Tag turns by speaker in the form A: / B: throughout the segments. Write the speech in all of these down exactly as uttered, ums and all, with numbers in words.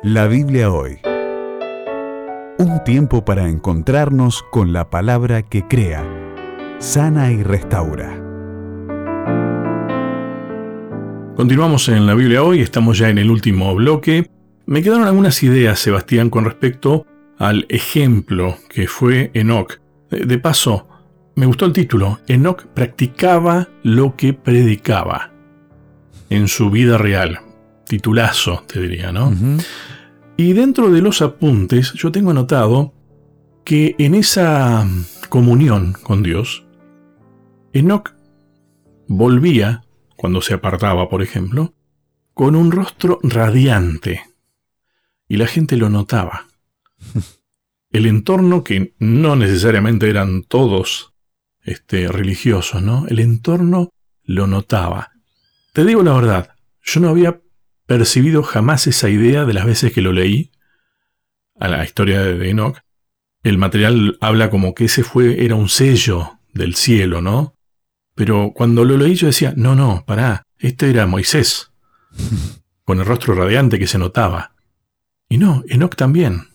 A: La Biblia hoy. Un tiempo para encontrarnos con la palabra que crea, sana y restaura.
B: Continuamos en la Biblia hoy, estamos ya en el último bloque. Me quedaron algunas ideas, Sebastián, con respecto al ejemplo que fue Enoc. De paso, me gustó el título. Enoc practicaba lo que predicaba en su vida real. Titulazo, te diría, ¿no? Uh-huh. Y dentro de los apuntes, yo tengo anotado que en esa comunión con Dios, Enoc volvía, cuando se apartaba, por ejemplo, con un rostro radiante. Y la gente lo notaba. El entorno, que no necesariamente eran todos este, religiosos, ¿no? El entorno lo notaba. Te digo la verdad, yo no había percibido jamás esa idea de las veces que lo leí, a la historia de Enoc. El material habla como que ese fue, era un sello del cielo, ¿no? Pero cuando lo leí yo decía, no, no, pará, este era Moisés, con el rostro radiante que se notaba. Y no, Enoc también.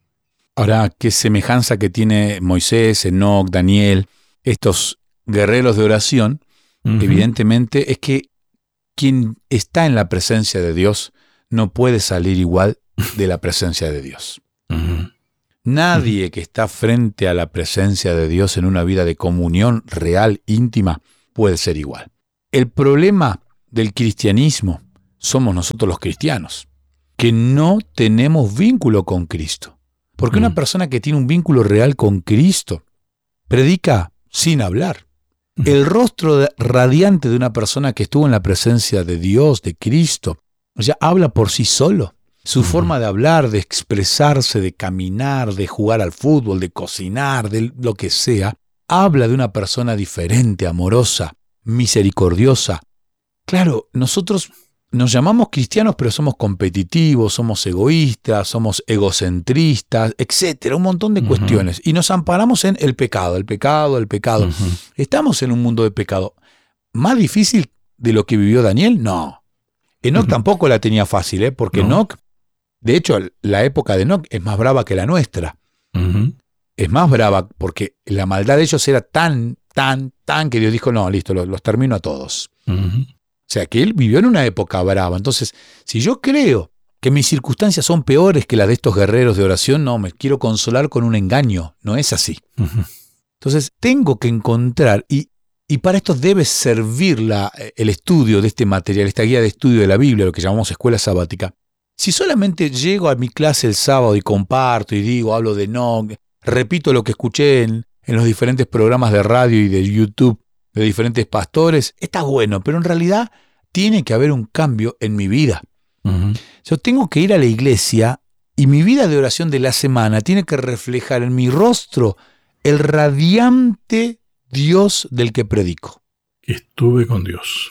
C: Ahora, qué semejanza que tiene Moisés, Enoc, Daniel, estos guerreros de oración, uh-huh. Evidentemente es que quien está en la presencia de Dios no puede salir igual de la presencia de Dios. Uh-huh. Nadie uh-huh. que está frente a la presencia de Dios en una vida de comunión real, íntima, puede ser igual. El problema del cristianismo somos nosotros los cristianos, que no tenemos vínculo con Cristo. Porque uh-huh. una persona que tiene un vínculo real con Cristo predica sin hablar. El rostro radiante de una persona que estuvo en la presencia de Dios, de Cristo, ya habla por sí solo. Su uh-huh. forma de hablar, de expresarse, de caminar, de jugar al fútbol, de cocinar, de lo que sea, habla de una persona diferente, amorosa, misericordiosa. Claro, nosotros nos llamamos cristianos, pero somos competitivos, somos egoístas, somos egocentristas, etcétera, un montón de uh-huh. cuestiones. Y nos amparamos en el pecado, el pecado, el pecado. Uh-huh. Estamos en un mundo de pecado. ¿Más difícil de lo que vivió Daniel? No. Enoc uh-huh. tampoco la tenía fácil, ¿eh? Porque no. Enoc, de hecho, la época de Enoc es más brava que la nuestra. Uh-huh. Es más brava porque la maldad de ellos era tan, tan, tan que Dios dijo, no, listo, los, los termino a todos. Uh-huh. O sea, que él vivió en una época brava. Entonces, si yo creo que mis circunstancias son peores que las de estos guerreros de oración, no, me quiero consolar con un engaño. No es así. Uh-huh. Entonces, tengo que encontrar, y, y para esto debe servir la, el estudio de este material, esta guía de estudio de la Biblia, lo que llamamos escuela sabática. Si solamente llego a mi clase el sábado y comparto y digo, hablo de no, repito lo que escuché en, en los diferentes programas de radio y de YouTube, de diferentes pastores, está bueno, pero en realidad tiene que haber un cambio en mi vida. Uh-huh. Yo tengo que ir a la iglesia y mi vida de oración de la semana tiene que reflejar en mi rostro el radiante Dios del que predico.
B: Estuve con Dios.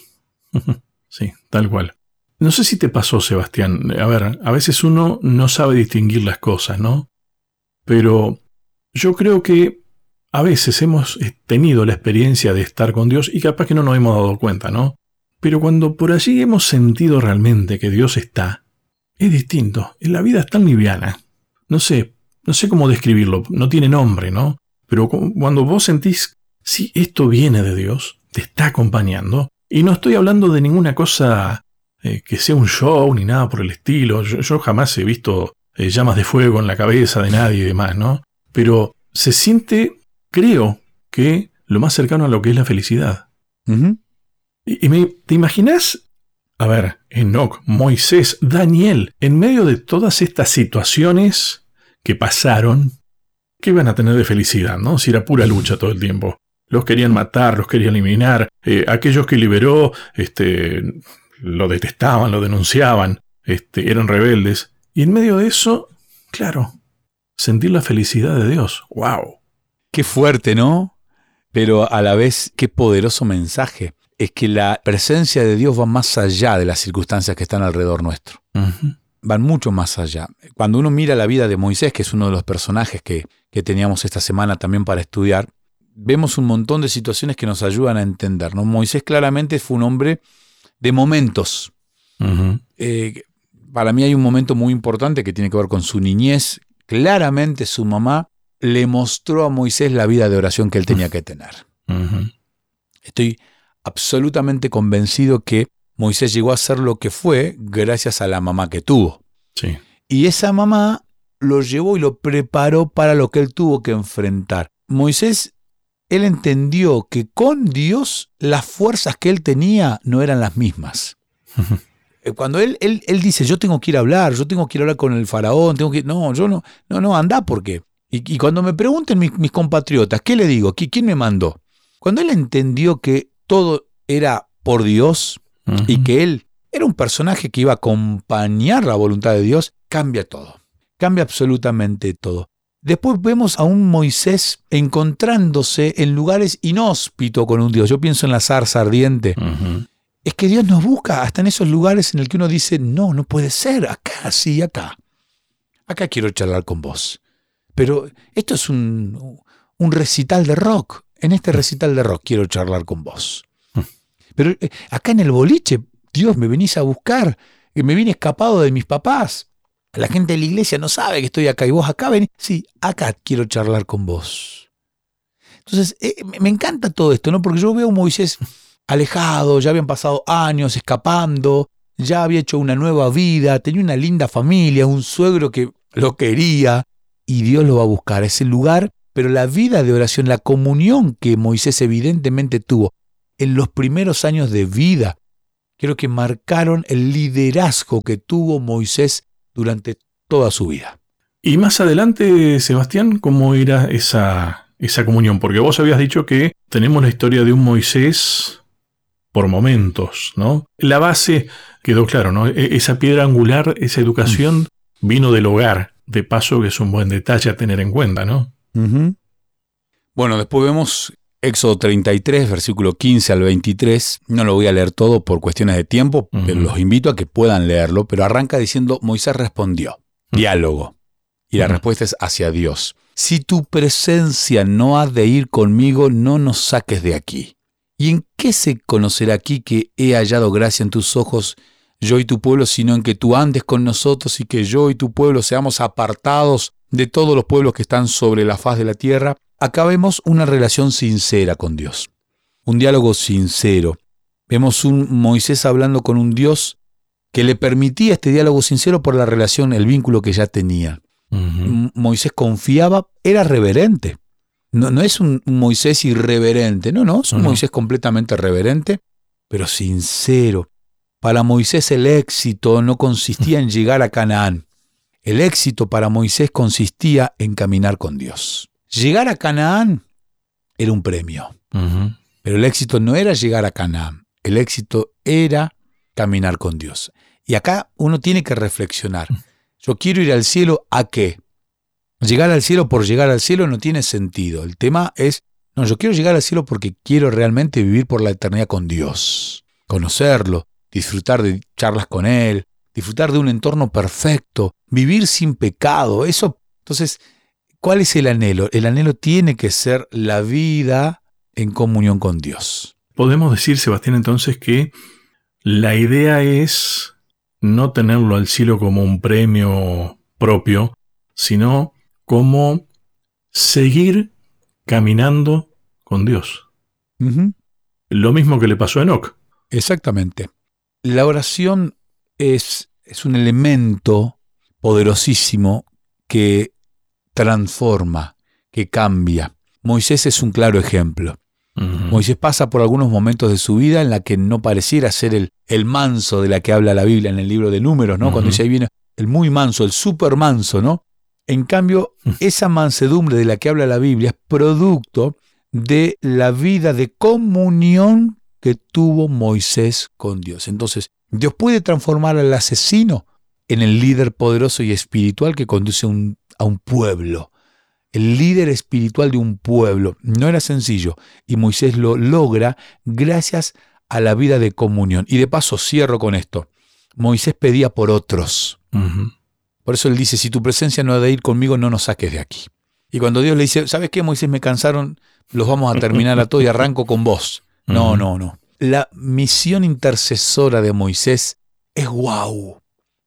B: Sí, tal cual. No sé si te pasó, Sebastián. A ver, a veces uno no sabe distinguir las cosas, ¿no? Pero yo creo que a veces hemos tenido la experiencia de estar con Dios y capaz que no nos hemos dado cuenta, ¿no? Pero cuando por allí hemos sentido realmente que Dios está, es distinto. La vida es tan liviana. No sé, no sé cómo describirlo, no tiene nombre, ¿no? Pero cuando vos sentís, sí, esto viene de Dios, te está acompañando, y no estoy hablando de ninguna cosa eh, que sea un show ni nada por el estilo. Yo, yo jamás he visto eh, llamas de fuego en la cabeza de nadie y demás, ¿no? Pero se siente... Creo que lo más cercano a lo que es la felicidad. Uh-huh. Y, y me, ¿te imaginas? A ver, Enoc, Moisés, Daniel, en medio de todas estas situaciones que pasaron, ¿qué iban a tener de felicidad, no? Si era pura lucha todo el tiempo. Los querían matar, los querían eliminar. Eh, aquellos que liberó, este, lo detestaban, lo denunciaban, este, eran rebeldes. Y en medio de eso, claro, sentir la felicidad de Dios. ¡Wow!
C: Qué fuerte, ¿no? Pero a la vez, qué poderoso mensaje. Es que la presencia de Dios va más allá de las circunstancias que están alrededor nuestro. Uh-huh. Van mucho más allá. Cuando uno mira la vida de Moisés, que es uno de los personajes que, que teníamos esta semana también para estudiar, vemos un montón de situaciones que nos ayudan a entender, ¿no? Moisés claramente fue un hombre de momentos. Uh-huh. Eh, para mí hay un momento muy importante que tiene que ver con su niñez. Claramente su mamá le mostró a Moisés la vida de oración que él tenía que tener.
B: Uh-huh.
C: Estoy absolutamente convencido que Moisés llegó a ser lo que fue gracias a la mamá que tuvo.
B: Sí.
C: Y esa mamá lo llevó y lo preparó para lo que él tuvo que enfrentar. Moisés, él entendió que con Dios las fuerzas que él tenía no eran las mismas. Cuando él, él, él dice, yo tengo que ir a hablar, yo tengo que ir a hablar con el faraón, tengo que... No, yo no, no, no, andá, ¿por qué? Y, y cuando me pregunten mis, mis compatriotas, ¿qué le digo? ¿Quién me mandó? Cuando él entendió que todo era por Dios, uh-huh, y que él era un personaje que iba a acompañar la voluntad de Dios, cambia todo, cambia absolutamente todo. Después vemos a un Moisés encontrándose en lugares inhóspitos con un Dios. Yo pienso en la zarza ardiente.
B: Uh-huh.
C: Es que Dios nos busca hasta en esos lugares en el que uno dice, no, no puede ser, acá, sí, acá. Acá quiero charlar con vos. Pero esto es un, un recital de rock. En este recital de rock quiero charlar con vos. Pero eh, acá en el boliche, Dios, me venís a buscar, que me vine escapado de mis papás. La gente de la iglesia no sabe que estoy acá y vos acá venís. Sí, acá quiero charlar con vos. Entonces, eh, me encanta todo esto, ¿no? Porque yo veo a Moisés alejado, ya habían pasado años escapando, ya había hecho una nueva vida, tenía una linda familia, un suegro que lo quería, y Dios lo va a buscar a ese lugar. Pero la vida de oración, la comunión que Moisés evidentemente tuvo en los primeros años de vida, creo que marcaron el liderazgo que tuvo Moisés durante toda su vida.
B: Y más adelante, Sebastián, ¿cómo era esa, esa comunión? Porque vos habías dicho que tenemos la historia de un Moisés por momentos, ¿no? La base quedó claro, ¿no? Esa piedra angular, esa educación mm. vino del hogar. De paso, que es un buen detalle a tener en cuenta, ¿no?
C: Uh-huh. Bueno, después vemos Éxodo treinta y tres, versículo quince al veintitrés. No lo voy a leer todo por cuestiones de tiempo, uh-huh, pero los invito a que puedan leerlo. Pero arranca diciendo, Moisés respondió. Uh-huh. Diálogo. Y la uh-huh. respuesta es hacia Dios. Si tu presencia no ha de ir conmigo, no nos saques de aquí. ¿Y en qué se conocerá aquí que he hallado gracia en tus ojos, yo y tu pueblo, sino en que tú andes con nosotros y que yo y tu pueblo seamos apartados de todos los pueblos que están sobre la faz de la tierra? Acá vemos una relación sincera con Dios, un diálogo sincero. Vemos un Moisés hablando con un Dios que le permitía este diálogo sincero por la relación, el vínculo que ya tenía. Uh-huh. Moisés confiaba, era reverente. No, no es un Moisés irreverente, no, no, es un uh-huh. Moisés completamente reverente, pero sincero. Para Moisés el éxito no consistía en llegar a Canaán. El éxito para Moisés consistía en caminar con Dios. Llegar a Canaán era un premio, uh-huh. pero el éxito no era llegar a Canaán, el éxito era caminar con Dios. Y acá uno tiene que reflexionar. Yo quiero ir al cielo, ¿a qué? Llegar al cielo por llegar al cielo no tiene sentido. El tema es, no, yo quiero llegar al cielo porque quiero realmente vivir por la eternidad con Dios, conocerlo, disfrutar de charlas con Él, disfrutar de un entorno perfecto, vivir sin pecado. Eso, entonces, ¿cuál es el anhelo? El anhelo tiene que ser la vida en comunión con Dios.
B: Podemos decir, Sebastián, entonces que la idea es no tenerlo al cielo como un premio propio, sino como seguir caminando con Dios.
C: Uh-huh.
B: Lo mismo que le pasó a Enoc.
C: Exactamente. La oración es, es un elemento poderosísimo que transforma, que cambia. Moisés es un claro ejemplo. Uh-huh. Moisés pasa por algunos momentos de su vida en la que no pareciera ser el, el manso de la que habla la Biblia en el libro de Números, ¿no? Uh-huh. Cuando dice ahí viene el muy manso, el súper manso, ¿no? En cambio, uh-huh. esa mansedumbre de la que habla la Biblia es producto de la vida de comunión que tuvo Moisés con Dios. Entonces, Dios puede transformar al asesino en el líder poderoso y espiritual que conduce un, a un pueblo. El líder espiritual de un pueblo. No era sencillo. Y Moisés lo logra gracias a la vida de comunión. Y de paso cierro con esto. Moisés pedía por otros.
B: Uh-huh.
C: Por eso él dice, si tu presencia no ha de ir conmigo, no nos saques de aquí. Y cuando Dios le dice, ¿sabes qué, Moisés? Me cansaron, los vamos a terminar a todos y arranco con vos. No, uh-huh. no, no. La misión intercesora de Moisés es guau.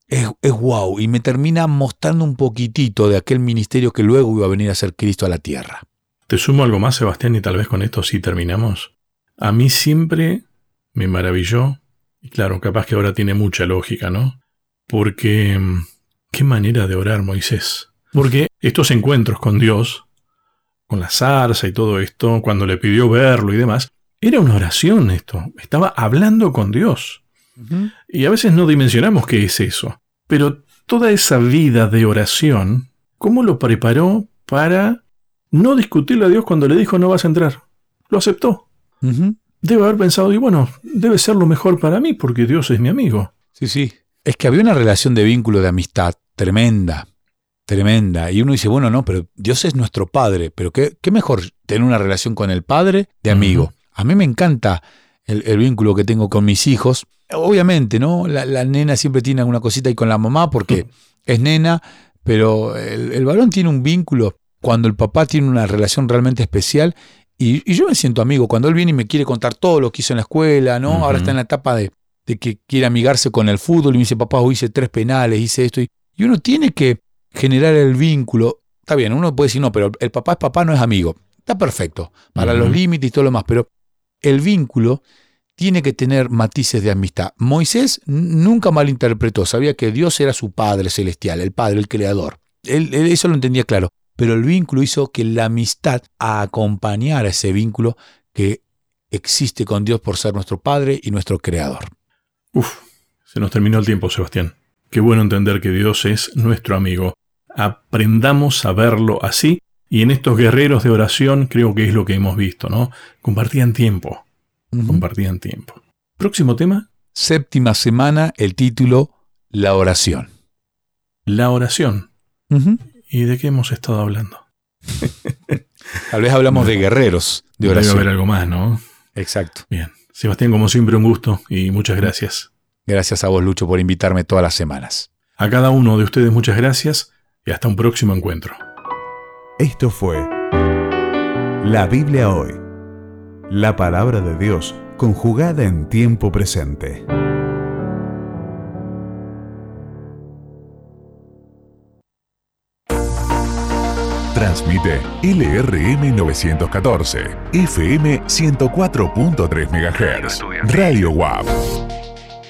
C: es, es wow, y me termina mostrando un poquitito de aquel ministerio que luego iba a venir a ser Cristo a la tierra.
B: Te sumo algo más, Sebastián, y tal vez con esto sí terminamos. A mí siempre me maravilló, y claro, capaz que ahora tiene mucha lógica, ¿no? Porque qué manera de orar Moisés. Porque estos encuentros con Dios, con la zarza y todo esto, cuando le pidió verlo y demás, era una oración esto. Estaba hablando con Dios. Uh-huh. Y a veces no dimensionamos qué es eso. Pero toda esa vida de oración, ¿cómo lo preparó para no discutirle a Dios cuando le dijo no vas a entrar? Lo aceptó. Uh-huh. Debe haber pensado, y bueno, debe ser lo mejor para mí porque Dios es mi amigo.
C: Sí, sí. Es que había una relación de vínculo, de amistad tremenda. Tremenda. Y uno dice, bueno, no, pero Dios es nuestro Padre. Pero qué, qué mejor tener una relación con el Padre de amigo. Uh-huh. A mí me encanta el, el vínculo que tengo con mis hijos. Obviamente, ¿no? La, la nena siempre tiene alguna cosita ahí con la mamá porque uh-huh. es nena, pero el, el varón tiene un vínculo cuando el papá tiene una relación realmente especial. Y, y yo me siento amigo. Cuando él viene y me quiere contar todo lo que hizo en la escuela, ¿no? Uh-huh. Ahora está en la etapa de, de que quiere amigarse con el fútbol y me dice, papá, hoy hice tres penales, hice esto. Y, y uno tiene que generar el vínculo. Está bien, uno puede decir, no, pero el papá es papá, no es amigo. Está perfecto, para uh-huh. los límites y todo lo más, pero el vínculo tiene que tener matices de amistad. Moisés nunca malinterpretó, sabía que Dios era su Padre celestial, el Padre, el Creador. Él, él eso lo entendía claro, pero el vínculo hizo que la amistad acompañara ese vínculo que existe con Dios por ser nuestro Padre y nuestro Creador.
B: Uf, se nos terminó el tiempo, Sebastián. Qué bueno entender que Dios es nuestro amigo. Aprendamos a verlo así, y en estos guerreros de oración creo que es lo que hemos visto, ¿no? Compartían tiempo, uh-huh. compartían tiempo. ¿Próximo tema?
C: Séptima semana, el título, la oración.
B: La oración.
C: Uh-huh.
B: ¿Y de qué hemos estado hablando?
C: Tal vez hablamos no, de guerreros de oración.
B: Debe haber algo más, ¿no?
C: Exacto.
B: Bien. Sebastián, como siempre, un gusto y muchas gracias.
C: Gracias a vos, Lucho, por invitarme todas las semanas.
B: A cada uno de ustedes muchas gracias y hasta un próximo encuentro.
A: Esto fue La Biblia Hoy, la palabra de Dios conjugada en tiempo presente. Transmite L R M novecientos catorce, F M ciento cuatro punto tres megahertz, Radio W A P.